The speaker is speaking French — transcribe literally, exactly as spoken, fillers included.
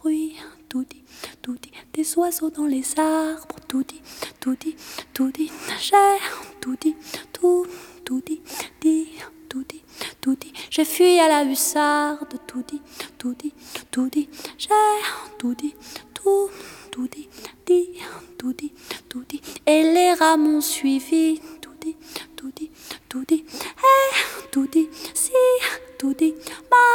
bruit, tout dit, tout dit, des oiseaux dans les arbres, tout dit, tout dit, tout dit, j'ai tout dit, tout, tout dit, dit, tout dit, tout dit, j'ai fui à la hussarde, tout dit, tout dit, tout dit, j'ai tout dit, tout, tout dit, dit, tout dit, tout dit, et les rats m'ont suivi, tout dit, tout dit, tout dit, et tout dit, si, tout dit, ma